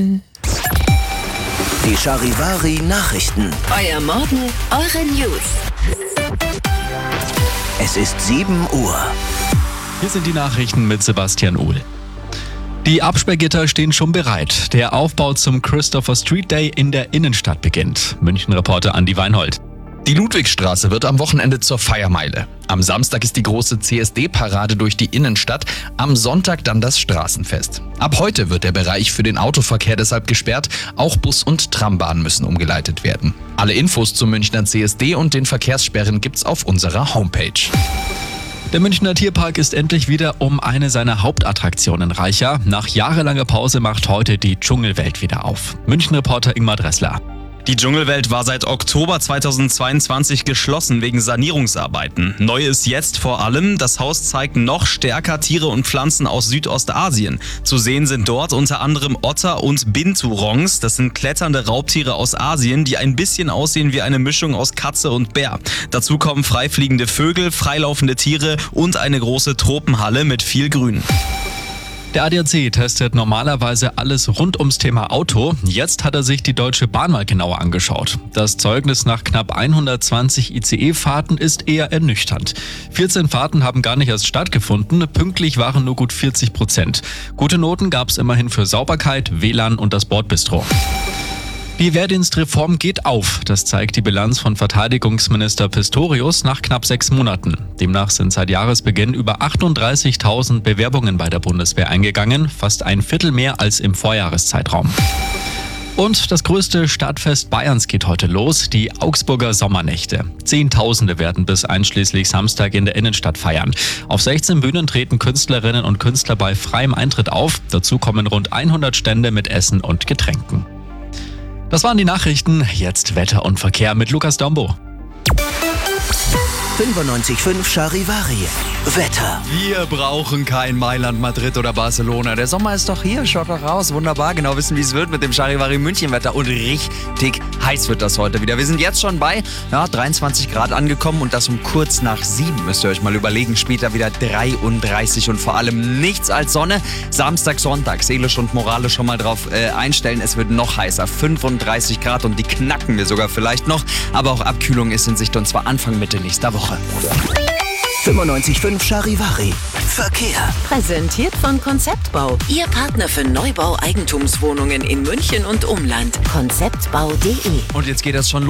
Die Charivari-Nachrichten. Euer Morgen, eure News. Es ist 7 Uhr. Hier sind die Nachrichten mit Sebastian Uhl. Die Absperrgitter stehen schon bereit. Der Aufbau zum Christopher Street Day in der Innenstadt beginnt. München-Reporter Andi Weinhold. Die Ludwigstraße wird am Wochenende zur Feiermeile. Am Samstag ist die große CSD-Parade durch die Innenstadt, am Sonntag dann das Straßenfest. Ab heute wird der Bereich für den Autoverkehr deshalb gesperrt, auch Bus- und Trambahnen müssen umgeleitet werden. Alle Infos zum Münchner CSD und den Verkehrssperren gibt's auf unserer Homepage. Der Münchner Tierpark ist endlich wieder um eine seiner Hauptattraktionen reicher. Nach jahrelanger Pause macht heute die Dschungelwelt wieder auf. München-Reporter Ingmar Dressler. Die Dschungelwelt war seit Oktober 2022 geschlossen wegen Sanierungsarbeiten. Neu ist jetzt vor allem, das Haus zeigt noch stärker Tiere und Pflanzen aus Südostasien. Zu sehen sind dort unter anderem Otter und Binturongs. Das sind kletternde Raubtiere aus Asien, die ein bisschen aussehen wie eine Mischung aus Katze und Bär. Dazu kommen freifliegende Vögel, freilaufende Tiere und eine große Tropenhalle mit viel Grün. Der ADAC testet normalerweise alles rund ums Thema Auto. Jetzt hat er sich die Deutsche Bahn mal genauer angeschaut. Das Zeugnis nach knapp 120 ICE-Fahrten ist eher ernüchternd. 14 Fahrten haben gar nicht erst stattgefunden, pünktlich waren nur gut 40%. Gute Noten gab es immerhin für Sauberkeit, WLAN und das Bordbistro. Die Wehrdienstreform geht auf. Das zeigt die Bilanz von Verteidigungsminister Pistorius nach knapp 6 Monaten. Demnach sind seit Jahresbeginn über 38.000 Bewerbungen bei der Bundeswehr eingegangen, fast ein Viertel mehr als im Vorjahreszeitraum. Und das größte Stadtfest Bayerns geht heute los, die Augsburger Sommernächte. Zehntausende werden bis einschließlich Samstag in der Innenstadt feiern. Auf 16 Bühnen treten Künstlerinnen und Künstler bei freiem Eintritt auf. Dazu kommen rund 100 Stände mit Essen und Getränken. Das waren die Nachrichten. Jetzt Wetter und Verkehr mit Lukas Dombo. 95.5 Charivari. Wetter. Wir brauchen kein Mailand, Madrid oder Barcelona. Der Sommer ist doch hier, schaut doch raus. Wunderbar, genau wissen, wie es wird mit dem Charivari München-Wetter. Und richtig heiß wird das heute wieder. Wir sind jetzt schon bei 23 Grad angekommen und das um kurz nach 7. Müsst ihr euch mal überlegen. Später wieder 33 und vor allem nichts als Sonne. Samstag, Sonntag, seelisch und moralisch schon mal drauf einstellen. Es wird noch heißer, 35 Grad und die knacken wir sogar vielleicht noch. Aber auch Abkühlung ist in Sicht und zwar Anfang Mitte nächster Woche. 95.5 Charivari. Verkehr. Präsentiert von Konzeptbau. Ihr Partner für Neubau Eigentumswohnungen in München und Umland. Konzeptbau.de. Und jetzt geht das schon los.